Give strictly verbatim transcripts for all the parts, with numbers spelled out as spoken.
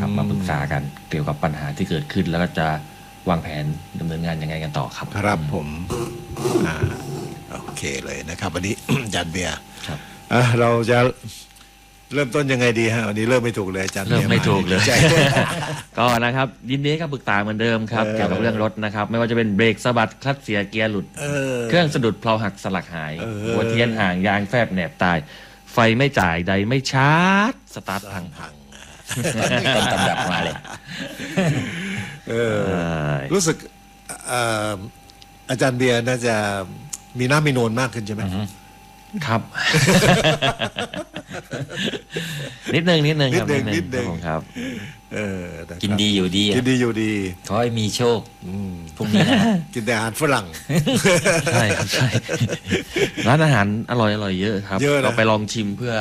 ครับมาปรึกษากันเกี่ยวกับปัญหาที่เกิดขึ้นแล้วก็จะวางแผนดำเนินงานยังไงกันต่อครับครับผมอ่าโอเคเลยนะครับวันนี้ อาจารย์เบียร์ครับอ่ะเราจะเริ่มต้นยังไงดีฮะวันนี้เริ่มไม่ถูกเลยอาจารย์เริ่มไม่ถูกเลยใช่ก็นะครับยินดีกับปรึกษาเหมือนเดิมครับเออเกี่ยวกับเรื่องรถนะครับไม่ว่าจะเป็นเบรกสะบัดคลัตช์เสียเกียร์หลุดเออเครื่องสะดุดเพลาหักสลักหายเออหัวเทียนห่างยางแฟบแหนบตาย ไฟไม่จ่ายใดไม่ชาร์จสตาร์ทพังพังต้นตำรับมาเลยเออเออรู้สึกเอ่ออาจารย์เบียร์น่าจะมีน้ำมีนวลมากขึ้นใช่ไหมครับ นิดนึงนิดนึงครับนิดนึงนิดนึงครับผมครับเออนะครับกินดีอยู่ดีกินดีอยู่ดีขอให้มีโชคอืมพรุ่งนี้นะกินแต่อาหารฝรั่งใช่ครับใช่ร้านอาหารอร่อยอร่อยเยอะครับเยอะนะเราไปลองชิมเพื่อ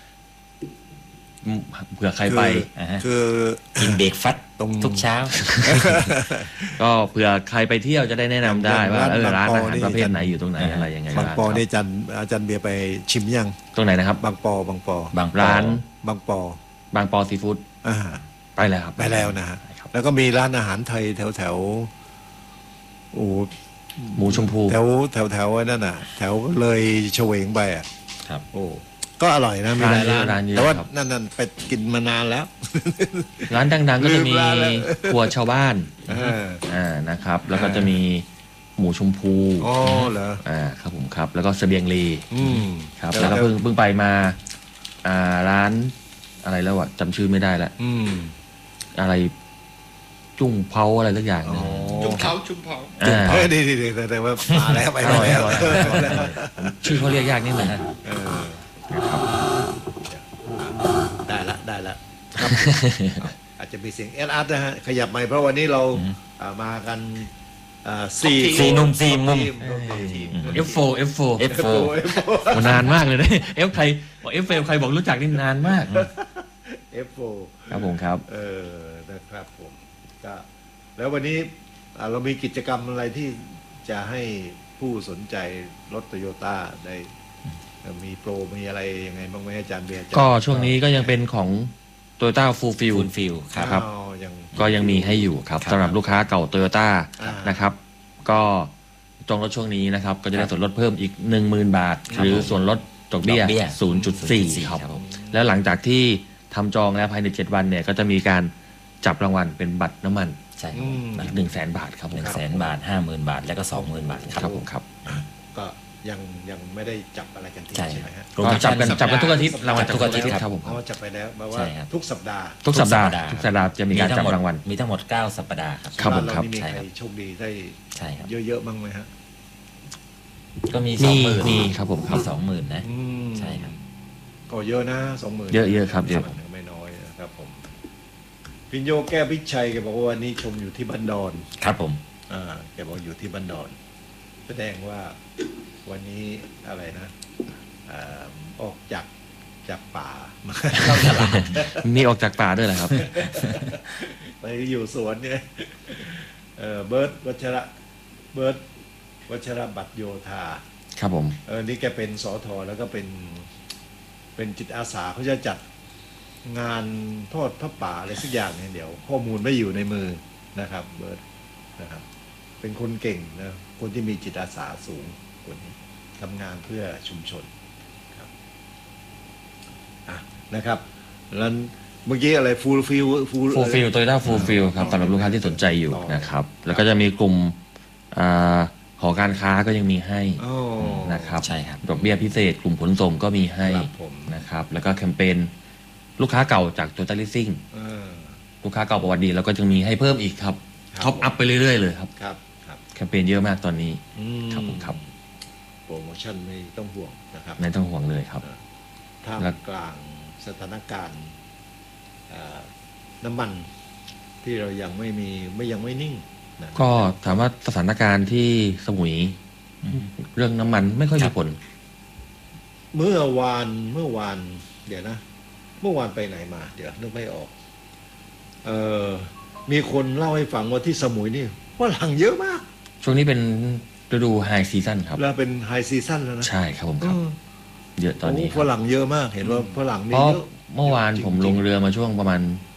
เผื่อใครไปอ่าฮะคือกินเบรกฟัดตรงทุกเช้าก็เผื่อใครไปเที่ยวจะได้แนะนำได้ว่าเออร้านอาหารบางปอนี่ประเภทไหนอยู่ตรงไหนอะไรยังไงบางบ้างปอครับนี่อาจารย์อาจารย์เบียร์ไปชิมยังตรงไหนนะครับบางปอบางปอบางปอร้านบางปอบางปอซีฟู้ดอ่าไปแล้วครับไปแล้วนะฮะครับแล้วก็มีร้านอาหารไทยแถวแถวโอ้หมูชมพูแถวแถวแถวนั่นน่ะ แถวเลยเฉวงไปอ่ะครับโอ้ก็อร่อยนะมีหลายร้านร้านเยอะแต่ว่าครับนั่นนั่นไปกินมานานแล้วร้านดังๆก็จะมีลืมร้านแล้วครัวชาวบ้านเอออ่านะครับ แล้วก็จะมีหมูชมพูอ๋อเหรออ่าครับผมครับ แล้วก็เสบียงลีอืมครับ แล้วก็เพิ่งเพิ่งไปมาอ่าร้านอะไรแล้วอะจำชื่อไม่ได้ละอืมอะไรจุ้งเผาอะไรสักอย่างหนึงจุ่มเผาจุ่มเผาอ่าเฮ้ยดีดีดีแต่ว่ามาแล้วไปอร่อยแล้วอร่อยอร่อยอร่อยชื่อเขาเรียกยากนิดนึงนะเออนะครับได้ละได้ละครับอาจจะมีเสียงเอสอาร์นะฮะขยับใหม่เพราะวันนี้เราอ่ามากันอ่าสี่สี่หนุ่มสี่มุมทีทีมเอฟโฟเอฟโฟเอฟโฟโอ้นานมากเลยนะเอฟใครบอกเอฟเฟใครบอกรู้จักนี่นานมากเอฟโฟครับผมครับเออนะครับผมก็แล้ววันนี้อ่าเรามีกิจกรรมอะไรที่จะให้ผู้สนใจรถโตโยต้าได้เอ่อมีโปรมีอะไรยังไงบ้างไหมอาจารย์เบียร์ก็ช่วงนี้ก็ยังเป็นของ Toyota Full Fill ฟูลฟิลครับครับอ๋อยังก็ยังมีให้อยู่ครับครับสำหรับลูกค้าเก่า Toyota อ่านนะครับ ก็จองรถช่วงนี้นะครับ ก็จะได้ส่วนลดเพิ่มอีก หนึ่งหมื่น บาทครับหรือส่วนลดดอกเบี้ยดอกเบี้ยศูนย์จุดสี่ครับครับ แล้วหลังจากที่ทำจองแล้วภายใน เจ็ด วันเนี่ยก็จะมีการจับรางวัลเป็นบัตรน้ำมันใช่ครับอืมอีก หนึ่งแสน บาทครับผหมนึ่งครับแสนบาทห้าหมื่นบาทแล้วก็สองหมื่นบาทคครับ รับผมครับก็ยังยังไม่ได้จับอะไรกันที่ใช่ใช่ไหมฮะก็จับกันจับกันทุกอาทิตย์รางวัลจับทุกอาทิตย์ครับผมอ๋อจับไปแล้วแปลว่าใช่ครับทุกสัปดาห์ทุกสัปดาห์ทุทุกกสัสัปปดาดาห์ห์จะมีการจับรางวัลมีทั้งหมดเก้าสัปดาห์ครับครับผมานครับเานี่มีใช่ใคครรับโชคดีได้ใช่ครับเยอะๆบ้างไหมฮะก็มีสองหมื่นมีครับผมครับมีสองหมื่นนะอืมใช่ครับก็เยอะนะสองหมื่นเยอะๆครับเยอะไม่น้อยนะครับผมพิญโยแก้วพิชัยแกบอกว่าวันนี้ชมอยู่ที่บันดอนครับผมอ่าแกบอกอยู่ที่บันดอน แสดงว่าวันนี้อะไรนะอ่าออกจากจากป่ามาเข้าตลาดมีออกจากป่าด้วยเหรอครับไปอยู่สวนเนี่ยเออเบิร์ดวัชระเบิร์ดวัชระบัตรโยธาครับผมเออนี่แกเป็นสอทอแล้วก็เป็นเป็นจิตอาสาเขาจะจัดงานทอดพระป่าอะไรสักอย่างเนี่ยเดี๋ยว ข้อมูลไม่อยู่ในมือนะครับ เบิร์ดนะครับ เป็นคนเก่งนะคนที่มีจิตอาสาสูงคนนี้ทำงานเพื่อชุมชนครับอ่ะนะครับแล้วเมื่อกี้อะไรฟูลฟิลฟูลฟูลฟิลโตโยต้าฟูลฟิลครับสำหรับลูกค้าที่สนใจอยู่นะครับ แล้วก็จะมีกลุ่มอ่าหอการค้าก็ยังมีให้โอ้นะครับใช่ครับดอกเบี้ยพิเศษ กลุ่มขนส่งก็มีให้ครับผมนะครับ แล้วก็แคมเปญลูกค้าเก่าจากโตโยต้าลิสซิ่งเออลูกค้าเก่าประวัติดีแล้วก็จะมีให้เพิ่มอีกครับครับท็อปอัพไปเรื่อยๆเลยครับครับครับแคมเปญเยอะมากตอนนี้อืมครับผมครับโปรโมชั่นไม่ต้องห่วงนะครับไม่ต้องห่วงเลยครับท่ามแล้วกลางสถานการณ์เอ่อน้ำมันที่เรายังไม่มีไม่ยังไม่นิ่งนะก็ถามว่าสถานการณ์ที่สมุย เรื่องน้ำมันไม่ค่อยมีผลเมื่อวานเมื่อวาน เดี๋ยวนะ เมื่อวานไปไหนมา เดี๋ยวนึกไม่ออก เออมีคนเล่าให้ฟังว่าที่สมุยนี่ฝรั่งเยอะมากช่วงนี้เป็นฤดูไฮซีซั่นครับแล้วเป็นไฮซีซั่นแล้วนะใช่ครับผมครับเออเยอะตอนนี้โฝครับรั่งเยอะมาก เห็นว่าฝรั่งเพนี่ราะเยอะเมื่อวานจริงๆผมลงเรือมาช่วงประมาณ